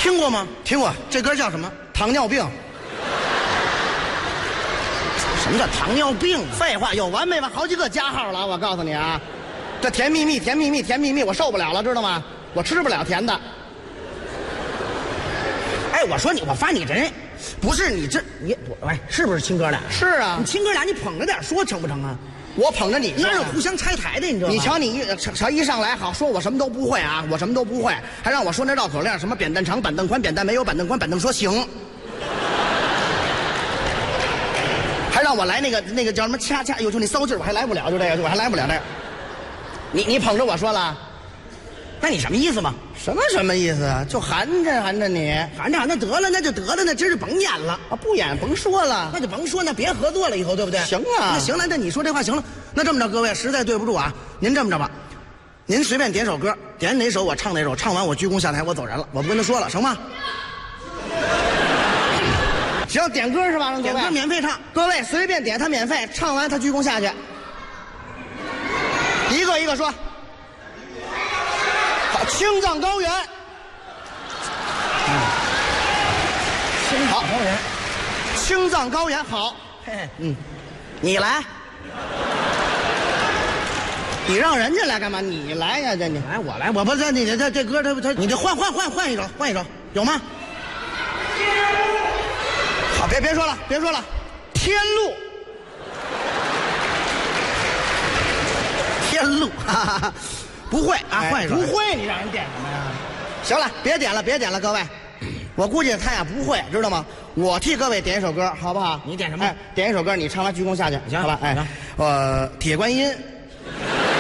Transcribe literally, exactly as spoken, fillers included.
听过吗？ 听过。 这歌叫什么？ 糖尿病。 什么叫糖尿病？ 废话，有完没完？好几个加号了，我告诉你啊，这甜蜜蜜，甜蜜蜜，甜蜜蜜，我受不了了，知道吗？我吃不了甜的。 哎，我说你，我发你这人，不是你这你我哎，是不是亲哥俩？ 是啊你，亲哥俩你捧着点说成不成啊？ 我捧着你说， 那是互相拆台的，你知道吗？ 你瞧你一瞧一上来好说我什么都不会啊，我什么都不会，还让我说那绕口令，什么扁担长、板凳宽、扁担没有、板凳宽、板凳说行，还让我来那个那个叫什么掐掐，有就那骚劲儿我还来不了，就这个我还来不了这个。你你捧着我说了， 那你什么意思嘛？ 什么什么意思啊？就含着含着你反正那得了，那就得了，那今儿就甭演了。 啊，不演甭说了， 那就甭说，那别合作了，以后对不对？ 行啊那行了，那你说这话行了。那这么着，各位实在对不住啊，您这么着吧，您随便点首歌，点哪首我唱哪首，唱完我鞠躬下台，我走人了，我不跟他说了，成吗？ 行，点歌是吧？让各位点歌免费唱， 各位随便点，他免费，唱完他鞠躬下去，一个一个说。好，青藏高原。 青好高原， 青藏高原好， 嘿嘿，嗯，你来， 你让人家来干嘛？你来呀，这你来我来，我不是你这这歌他他你这换换换换一首，换一首有吗？ 好，别别说了，别说了，天路， 天路，哈哈哈，不会啊， 哎换一首， 不会，你让人点什么呀？行了，别点了，别点了，各位，我估计他呀不会，知道吗？我替各位点一首歌，好不好？ 你点什么哎，点一首歌，你唱完鞠躬下去， 行好吧？哎行， 呃，铁观音。